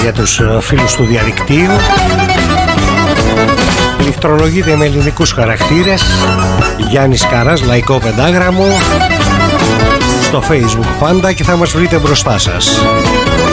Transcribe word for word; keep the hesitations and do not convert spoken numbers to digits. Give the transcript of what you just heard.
για τους φίλους του διαδικτύου. Πληκτρολογείται με ελληνικούς χαρακτήρες. Γιάννης Καράς, Λαϊκό Πεντάγραμμο, στο Facebook πάντα, και θα μας βρείτε μπροστά σας.